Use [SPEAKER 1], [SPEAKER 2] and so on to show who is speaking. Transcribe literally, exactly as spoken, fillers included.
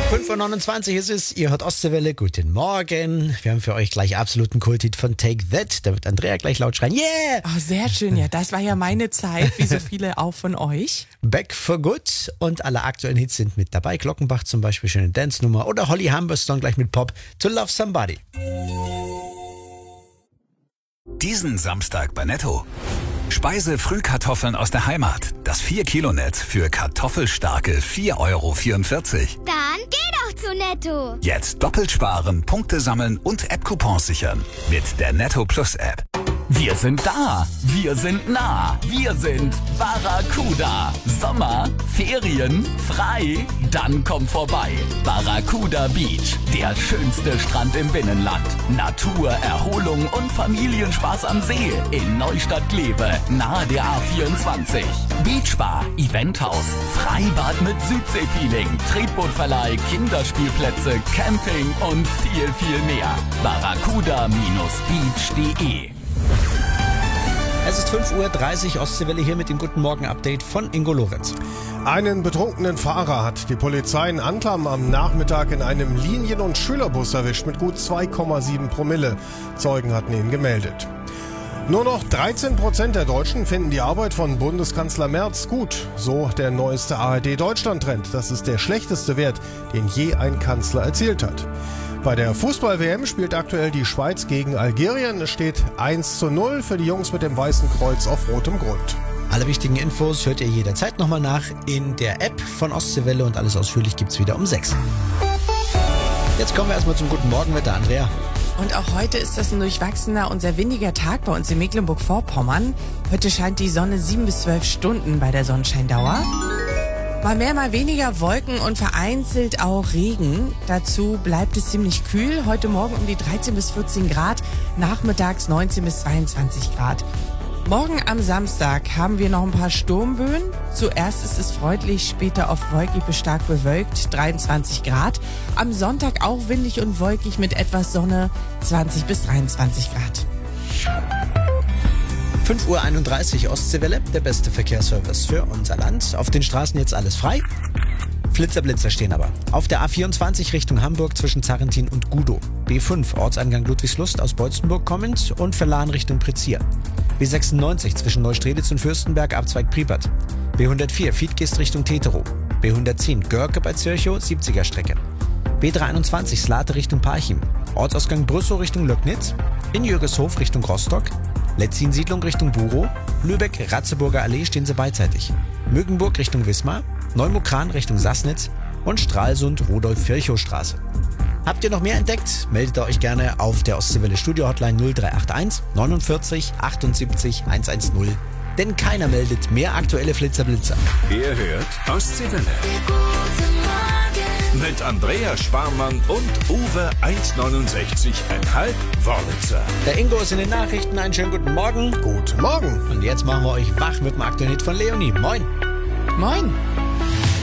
[SPEAKER 1] fünf Uhr neunundzwanzig ist es, ihr hört Ostseewelle, guten Morgen. Wir haben für euch gleich absoluten Kulthit von Take That. Da wird Andrea gleich laut schreien, yeah!
[SPEAKER 2] Oh, sehr schön, ja, das war ja meine Zeit, wie so viele auch von euch.
[SPEAKER 1] Back for Good und alle aktuellen Hits sind mit dabei. Glockenbach zum Beispiel, schöne Dance-Nummer oder Holly Humberstone gleich mit Pop, To Love Somebody.
[SPEAKER 3] Diesen Samstag bei Netto. Speise-Frühkartoffeln aus der Heimat. Das vier Kilo Netz für kartoffelstarke vier Euro vierundvierzig.
[SPEAKER 4] Dann geh doch zu Netto.
[SPEAKER 3] Jetzt doppelt sparen, Punkte sammeln und App-Coupons sichern. Mit der Netto Plus App. Wir sind da. Wir sind nah. Wir sind Barracuda. Sommer, Ferien, frei. Dann komm vorbei. Barracuda Beach. Der schönste Strand im Binnenland. Natur, Erholung und Familienspaß am See. In Neustadt-Glewe. Nahe der A vierundzwanzig. Beachbar, Eventhaus, Freibad mit Südseefeeling, Tretbootverleih, Kinderspielplätze, Camping und viel, viel mehr. barracuda Bindestrich beach punkt de.
[SPEAKER 1] Es ist fünf Uhr dreißig, Ostseewelle hier mit dem Guten Morgen-Update von Ingo Lorenz.
[SPEAKER 5] Einen betrunkenen Fahrer hat die Polizei in Anklam am Nachmittag in einem Linien- und Schülerbus erwischt mit gut zwei Komma sieben Promille. Zeugen hatten ihn gemeldet. Nur noch dreizehn Prozent der Deutschen finden die Arbeit von Bundeskanzler Merz gut. So der neueste A R D-Deutschland-Trend. Das ist der schlechteste Wert, den je ein Kanzler erzielt hat. Bei der Fußball-W M spielt aktuell die Schweiz gegen Algerien. Es steht eins zu null für die Jungs mit dem weißen Kreuz auf rotem Grund.
[SPEAKER 1] Alle wichtigen Infos hört ihr jederzeit nochmal nach in der App von Ostseewelle und alles ausführlich gibt's wieder um sechs. Jetzt kommen wir erstmal zum Guten Morgenwetter, Andrea.
[SPEAKER 2] Und auch heute ist das ein durchwachsener und sehr windiger Tag bei uns in Mecklenburg-Vorpommern. Heute scheint die Sonne sieben bis zwölf Stunden bei der Sonnenscheindauer. Mal mehr, mal weniger Wolken und vereinzelt auch Regen. Dazu bleibt es ziemlich kühl. Heute Morgen um die dreizehn bis vierzehn Grad, nachmittags neunzehn bis zweiundzwanzig Grad. Morgen am Samstag haben wir noch ein paar Sturmböen. Zuerst ist es freundlich, später oft wolkig bis stark bewölkt, dreiundzwanzig Grad. Am Sonntag auch windig und wolkig mit etwas Sonne, zwanzig bis dreiundzwanzig Grad.
[SPEAKER 1] fünf Uhr einunddreißig, Ostseewelle, der beste Verkehrsservice für unser Land. Auf den Straßen jetzt alles frei. Flitzer, Blitzer stehen aber. Auf der A vierundzwanzig Richtung Hamburg zwischen Zarrentin und Gudow. B fünf, Ortseingang Ludwigslust aus Beutzenburg kommend und Verlan Richtung Prezier. B sechsundneunzig zwischen Neustrelitz und Fürstenberg, Abzweig Priepert. B hundertvier, Fiedgist Richtung Teterow. B hundertzehn, Görke bei Zirchow, siebziger Strecke. B dreihunderteinundzwanzig, Slate Richtung Parchim. Ortsausgang Brüssow Richtung Löcknitz. In Jürgeshof Richtung Rostock. Letzin-Siedlung Richtung Burow. Lübeck, Ratzeburger Allee stehen sie beidseitig. Mögenburg Richtung Wismar. Neumukran Richtung Sassnitz. Und Stralsund, Rudolf-Virchow-Straße. Habt ihr noch mehr entdeckt? Meldet ihr euch gerne auf der Ostseewelle Studio Hotline null drei acht eins neunundvierzig achtundsiebzig hundertzehn. Denn keiner meldet mehr aktuelle Flitzerblitzer.
[SPEAKER 6] Ihr hört Ostseewelle. Mit Andrea Sparmann und Uwe eins neunundsechzig Komma fünf Wörlitzer.
[SPEAKER 1] Der Ingo ist in den Nachrichten. Einen schönen guten Morgen.
[SPEAKER 5] Guten Morgen.
[SPEAKER 1] Und jetzt machen wir euch wach mit dem aktuellen Hit von Leonie. Moin.
[SPEAKER 2] Moin.